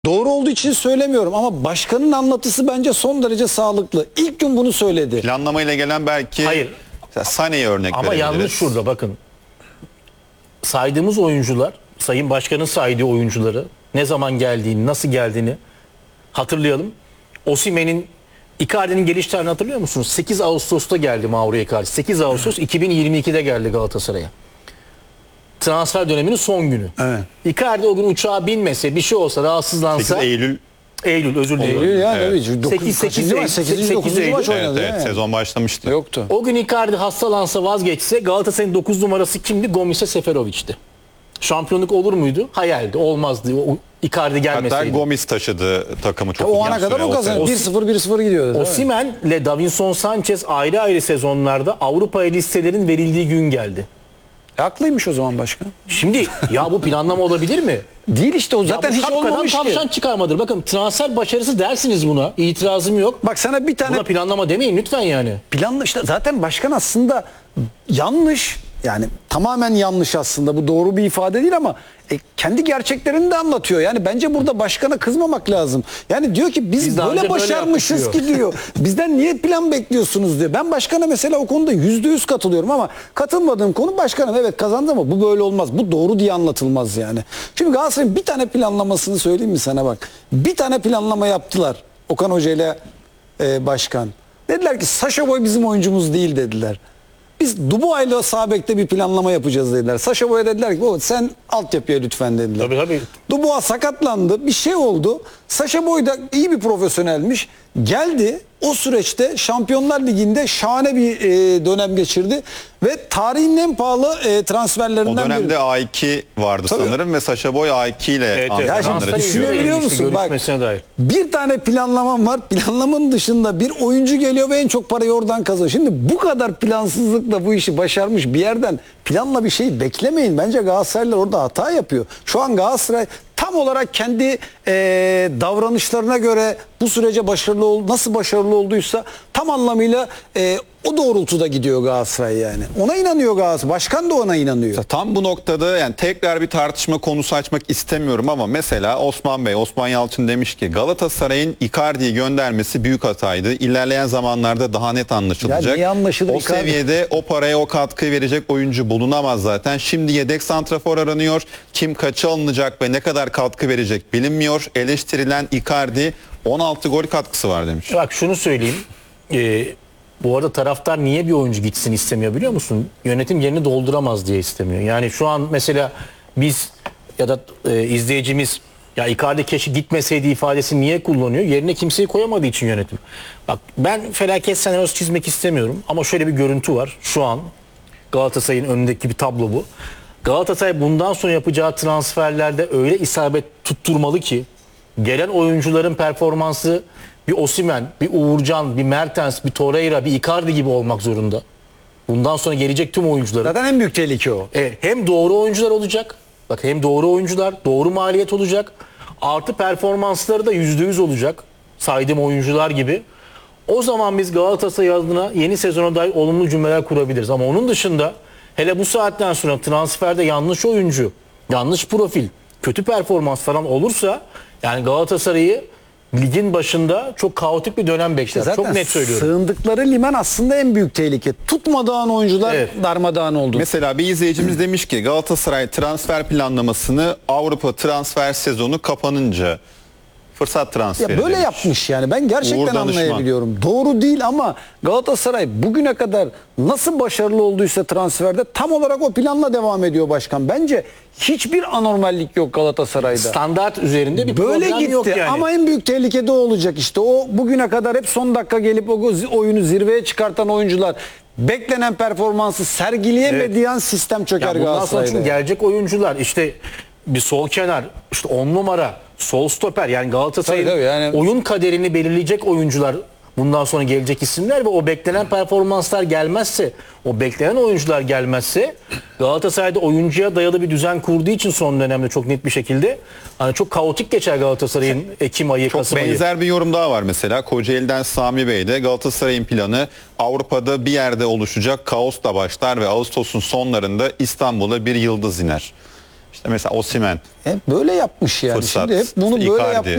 Doğru olduğu için söylemiyorum ama başkanın anlatısı bence son derece sağlıklı. İlk gün bunu söyledi. Planlamayla gelen belki Hayır. Sané'ye örnek Ama verebiliriz. yanlış şurada bakın. Saydığımız oyuncular, Sayın Başkan'ın saydığı oyuncuları ne zaman geldiğini, nasıl geldiğini hatırlayalım. Osimhen'in, Icardi'nin geliş tarihini hatırlıyor musunuz? 8 Ağustos'ta geldi Mauro Icardi. 8 Ağustos 2022'de geldi Galatasaray'a. Transfer döneminin son günü. Evet. Icardi o gün uçağa binmese, bir şey olsa, rahatsızlansa 8 Eylül. Eylül özür dilerim. Eylül ya Evet. tabii. 8 8. 9. maç oynadı. Evet, evet, yani. sezon başlamıştı. Yoktu. O gün Icardi hastalansa vazgeçse Galatasaray'ın 9 numarası kimdi? Gomis'e Seferovic'ti. Şampiyonluk olur muydu? Hayaldi. Olmazdı. O Icardi Hatta gelmeseydi. Gomis taşıdı takımı çok O ana uzun kadar süre. o kazanıyor. O- 1-0 1-0 gidiyordu. Osimhen'le Davinson Sanchez ayrı ayrı sezonlarda Avrupa'ya listelerin verildiği gün geldi. Haklıymış o zaman başkan. Şimdi ya bu planlama olabilir mi? Değil işte o zaten Ya bu hiç şapkadan olmamış ki. tavşan çıkarmadır. Bakın transfer başarısı dersiniz buna. İtirazım yok. Bak sana bir tane Buna planlama demeyin lütfen yani. planlı işte zaten başkan aslında yanlış, yani tamamen yanlış aslında, bu doğru bir ifade değil ama kendi gerçeklerini de anlatıyor. Yani bence burada başkana kızmamak lazım. Yani diyor ki biz daha önce böyle böyle başarmışız yaptık ki diyor. Bizden niye plan bekliyorsunuz diyor. Ben başkana mesela o konuda %100 katılıyorum ama katılmadığım konu başkanım evet kazandı ama bu böyle olmaz. Bu doğru diye anlatılmaz yani. Şimdi Galatasaray'ın bir tane planlamasını söyleyeyim mi sana bak. Bir tane planlama yaptılar Okan Hoca ile başkan. Dediler ki Sacha Boey bizim oyuncumuz değil dediler. Biz Dubois ile sağ bekte bir planlama yapacağız dediler. Sacha Boey'a dediler ki sen altyapıya lütfen dediler. Tabii. Dubois sakatlandı. Bir şey oldu. Sacha Boey da iyi bir profesyonelmiş. Geldi. O süreçte Şampiyonlar Ligi'nde şahane bir dönem geçirdi. Ve tarihin en pahalı O transferlerinden dönemde biri. A2 vardı sanırım ve Sacha Boey A2 ile Evet, antrenmanlara Ya şimdi transfer çıkıyor. düşünebiliyor ilgisi musun? Bak, görüşmesine dair. bir tane planlamam var. Planlamın dışında bir oyuncu geliyor ve en çok parayı oradan kazanıyor. Şimdi bu kadar plansızlıkla bu işi başarmış bir yerden planla bir şey beklemeyin. Bence Galatasaraylılar orada hata yapıyor. Şu an Galatasaray tam olarak kendi davranışlarına göre bu sürece nasıl başarılı olduysa tam anlamıyla o doğrultuda gidiyor Galatasaray yani. Ona inanıyor Galatasaray. Başkan da ona inanıyor. Tam bu noktada yani tekrar bir tartışma konusu açmak istemiyorum ama mesela Osman Yalçın demiş ki Galatasaray'ın Icardi'yi göndermesi büyük hataydı. İlerleyen zamanlarda daha net anlaşılacak. Ya niye anlaşılır O Icardi? seviyede o paraya o katkıyı verecek oyuncu bulunamaz zaten. Şimdi yedek santrafor aranıyor. Kim kaça alınacak ve ne kadar katkı verecek bilinmiyor. Eleştirilen Icardi 16 gol katkısı var demiş. Bak şunu söyleyeyim. Bu arada taraftar niye bir oyuncu gitsin istemiyor biliyor musun? Yönetim yerini dolduramaz diye istemiyor. Yani şu an mesela biz ya da izleyicimiz ya Icardi keşke gitmeseydi ifadesini niye kullanıyor? Yerine kimseyi koyamadığı için yönetim. Bak ben felaket senaryosu çizmek istemiyorum ama şöyle bir görüntü var. Şu an Galatasaray'ın önündeki bir tablo bu. Galatasaray bundan sonra yapacağı transferlerde öyle isabet tutturmalı ki gelen oyuncuların performansı bir Osimhen, bir Uğurcan, bir Mertens, bir Torreira, bir Icardi gibi olmak zorunda. Bundan sonra gelecek tüm oyuncuların. Zaten en büyük tehlike o. Evet, hem doğru oyuncular olacak. Bak hem doğru oyuncular, doğru maliyet olacak. Artı performansları da %100 olacak. Saydığım oyuncular gibi. O zaman biz Galatasaray adına yeni sezona dair olumlu cümleler kurabiliriz. Ama onun dışında hele bu saatten sonra transferde yanlış oyuncu, yanlış profil, kötü performans falan olursa yani Galatasaray'ı ligin başında çok kaotik bir dönem bekler. Zaten Çok net söylüyorum. sığındıkları liman aslında en büyük tehlike. Tutmadığın oyuncular Evet. darmadağın oldu. Mesela bir izleyicimiz demiş ki Galatasaray transfer planlamasını Avrupa transfer sezonu kapanınca fırsat transferi Ya böyle demiş. yapmış yani. Ben gerçekten Uğur Danışman. anlayabiliyorum. Doğru değil ama Galatasaray bugüne kadar nasıl başarılı olduysa transferde tam olarak o planla devam ediyor başkan. Bence hiçbir anormallik yok Galatasaray'da. Standart üzerinde bir Böyle problem gitti yok yani. ama en büyük tehlike de o olacak işte. O bugüne kadar hep son dakika gelip o oyunu zirveye çıkartan oyuncular beklenen performansı sergileyemediği an sistem çöker Ya bundan sonra Galatasaray'da. çünkü gelecek oyuncular işte bir sol kenar, işte 10 numara, sol stoper yani Galatasaray'ın Tabii, yani. oyun kaderini belirleyecek oyuncular bundan sonra gelecek isimler ve o beklenen performanslar gelmezse, o beklenen oyuncular gelmezse Galatasaray'da oyuncuya dayalı bir düzen kurduğu için son dönemde çok net bir şekilde hani çok kaotik geçer Galatasaray'ın Ekim ayı, Çok Kasım ayı. benzer bir yorum daha var mesela. Kocaeli'den Sami Bey de Galatasaray'ın planı Avrupa'da bir yerde oluşacak kaosla başlar ve Ağustos'un sonlarında İstanbul'a bir yıldız iner. Mesela Osimhen. Hep böyle yapmış yani. Fırsat, Şimdi hep bunu böyle Icardi. yapmış.